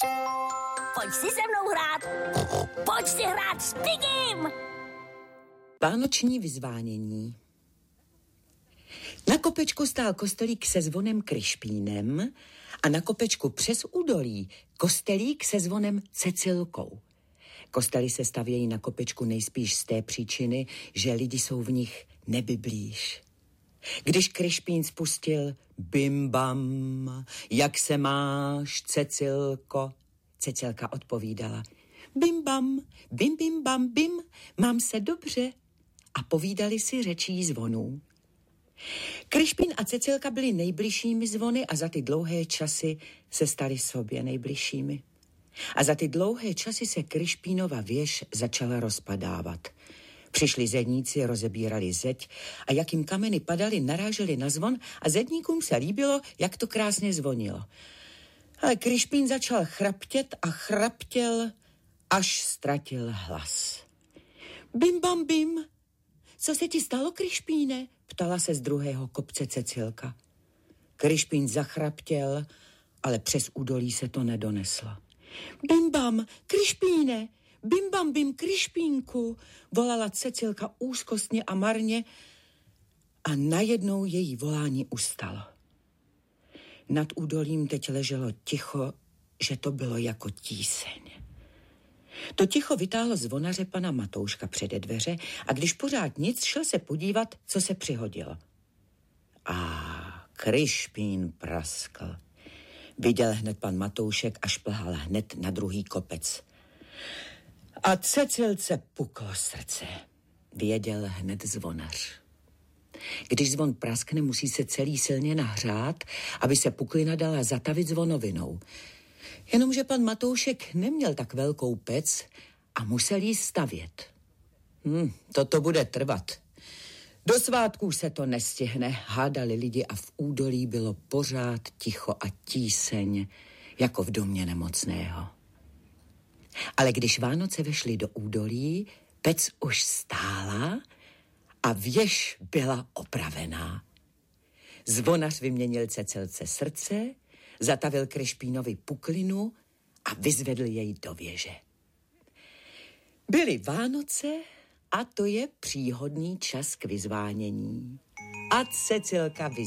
Pojď si se mnou hrát. Pojď si hrát s Pigim. Vánoční vyzvánění. Na kopečku stál kostelík se zvonem Kryšpínem a na kopečku přes údolí kostelík se zvonem Cecilkou. Kostely se stavějí na kopečku nejspíš z té příčiny, že lidi jsou v nich nebyblíž. Když Kryšpín spustil bim bam, jak se máš, Cecilko? Cecilka odpovídala bim bam, bim bim bam bim, mám se dobře. A povídali si řečí zvonů. Kryšpín a Cecilka byli nejbližšími zvony a za ty dlouhé časy se stali sobě nejbližšími. A za ty dlouhé časy se Kryšpínova věž začala rozpadávat. Přišli zedníci, rozebírali zeď a jak jim kameny padaly, naráželi na zvon a zedníkům se líbilo, jak to krásně zvonilo. Ale Kryšpín začal chraptět a chraptěl, až ztratil hlas. Bim bam bim, co se ti stalo, Kryšpíne? Ptala se z druhého kopce Cecilka. Kryšpín zachraptěl, ale přes údolí se to nedoneslo. Bim bam, Kryšpíne, bim bam bim, Kryšpínku, volala Cecilka úzkostně a marně a najednou její volání ustalo. Nad údolím teď leželo ticho, že to bylo jako tíseň. To ticho vytáhlo zvonaře pana Matouška před dveře a když pořád nic, šel se podívat, co se přihodilo. A Kryšpín praskl. Viděl hned pan Matoušek a šplhal hned na druhý kopec. A Cecilce puklo srdce. Věděl hned zvonař. Když zvon praskne, musí se celý silně nahřát, aby se puklina dala zatavit zvonovinou. Jenomže pan Matoušek neměl tak velkou pec a musel jí stavět. Toto bude trvat. Do svátků se to nestihne, hádali lidi a v údolí bylo pořád ticho a tíseň, jako v domě nemocného. Ale když Vánoce vešly do údolí, pec už stála a věž byla opravená. Zvonař vyměnil Cecilce srdce, zatavil Kryšpínovi puklinu a vyzvedl jej do věže. Byly Vánoce a to je příhodný čas k vyzvánění. A Cecilka